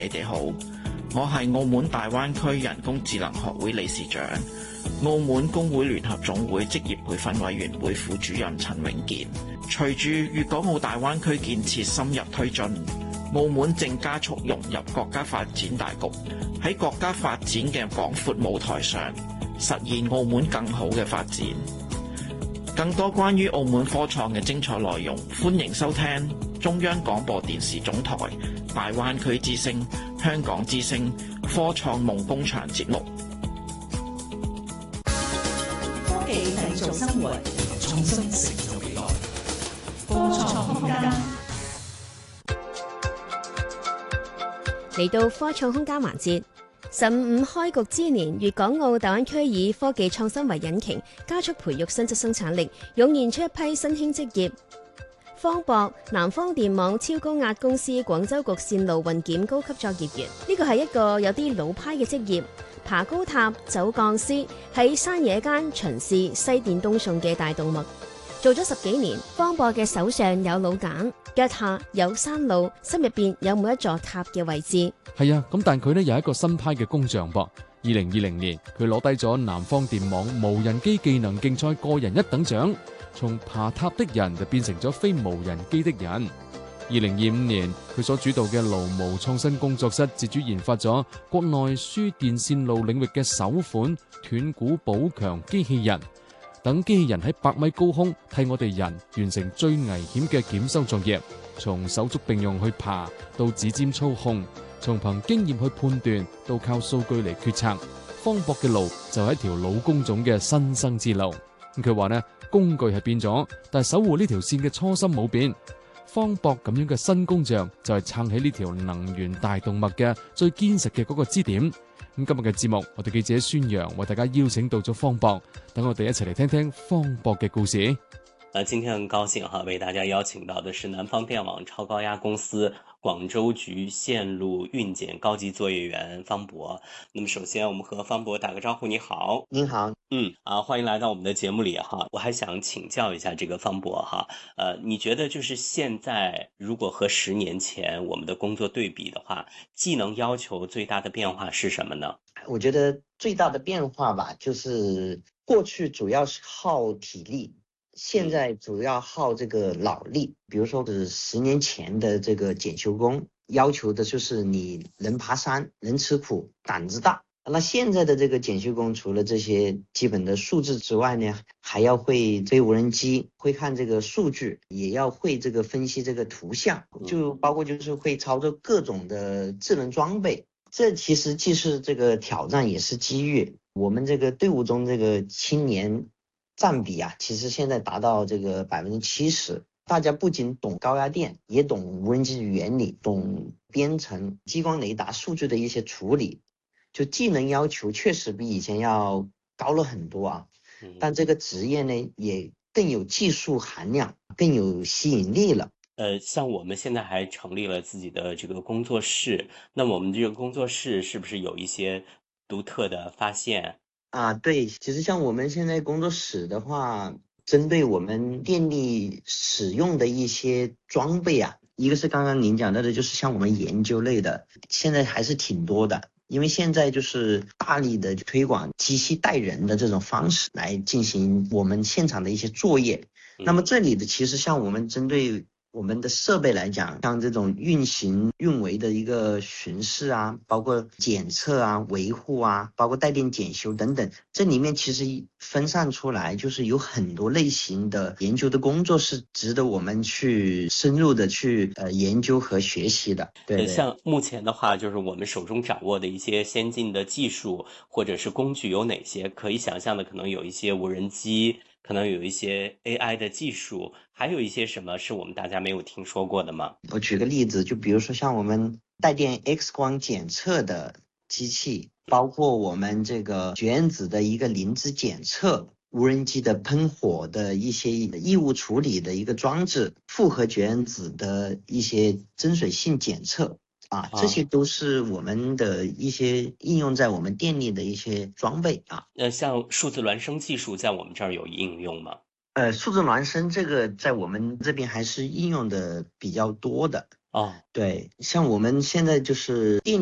你哋好，我係澳門大灣區人工智能學會理事長、澳門工會聯合總會職業培訓委員會副主任陳永健。隨住粵港澳大灣區建設深入推進，澳門正加速融入國家發展大局，喺國家發展嘅廣闊舞台上，實現澳門更好嘅發展。更多關於澳門科創嘅精彩內容，歡迎收聽中央廣播電視總台大灣區之聲、香港之聲科創夢工場節目。 科技製造生活，創新成就未來。科創空間嚟到科創空間環節。15開局之年，粵港澳大灣區以科技創新為引擎，加速培育新質生產力，湧現出一批新興職業。方博、南方電網超高壓公司廣州局線路運檢高級作業員，呢個係一個有啲老派嘅職業。爬高塔、走鋼絲，喺山野間巡視西電東送嘅大動脈。做咗10幾年，方博嘅手上有老繭，腳下有山路，心入邊有每一座塔嘅位置。 係啊，咁但佢呢有一個新派嘅工匠噃。2020年，佢攞低咗南方電網無人機技能競賽個人1等獎，從爬塔的人就變成咗非無人機的人。2025年，佢所主導嘅勞模創新工作室自主研發咗國內輸電線路領域嘅首款斷估補強機器人。等機器人喺100米高空替我哋人完成最危險嘅檢修作業，從手足並用去爬到指尖操控，從憑經驗去判斷到靠數據嚟決策。方博嘅路就係一條老工種嘅新生之路。佢話呢，工具係變咗，但係守護呢條線嘅初心冇變。方博咁樣嘅新工匠就係撐起呢條能源大動脈嘅最堅實嘅嗰個支點。咁今日嘅節目，我哋記者孫陽為大家邀請到咗方博，等我哋一齊嚟聽聽方博嘅故事。 今天很高興為大家邀請到的是南方電網超高壓公司廣州局線路運檢高級作業員方博。那麼首先我們和方博打個招呼。你好。 您好。 歡迎來到我們的節目裏哈。我還想請教一下這個方博哈，你覺得就是現在如果和10年前我們的工作對比的話，技能要求最大的變化是什麼呢？ 我覺得最大的變化吧，就是過去主要是耗體力，現在主要耗這個腦力。比如說是10年前的這個檢修工，要求的就是你能爬山，能吃苦，膽子大。那現在的這個檢修工，除了這些基本的數字之外呢，還要會飛無人機，會看這個數據，也要會這個分析這個圖像，就包括就是會操作各種的智能裝備。這其實既是這個挑戰，也是機遇。我們這個隊伍中這個青年佔比啊，其實現在達到這個70%。大家不僅懂高壓電，也懂無人機的原理，懂編程、激光雷達數據的一些處理。就技能要求確實比以前要高了很多啊，但這個職業呢，也更有技術含量，更有吸引力了。 像我們現在還成立了自己的這個工作室，那麼我們這個工作室是不是有一些獨特的發現啊？對，其實像我們現在工作室的話，針對我們電力使用的一些裝備啊，一個是剛剛您講到的，就是像我們研究類的，現在還是挺多的。因為現在就是大力的推廣機器帶人的這種方式來進行我們現場的一些作業。那麼這裡的其實像我們針對我們的設備來講，像這種運行運維的一個巡視啊，包括檢測啊、維護啊，包括帶電檢修等等，這裡面其實分散出來，就是有很多類型的研究的工作是值得我們去深入的去研究和學習的。對， 像目前的話，就是我們手中掌握的一些先進的技術或者是工具有哪些？可以想象的，可能有一些無人機，可能有一些 AI 的技術，還有一些什麼是我們大家沒有聽說過的嗎？ 我舉個例子，就比如說像我們帶電 X 光檢測的機器，包括我們這個絕緣子的一個離子檢測，無人機的噴火的一些異物處理的一個裝置，複合絕緣子的一些增水性檢測。這些都是我們的一些應用在我們電力的一些裝備啊。 像數字孿生技術在我們這兒有應用嗎？ 數字孿生這個在我們這邊還是應用的比較多的。 哦， 对，像我们现在就是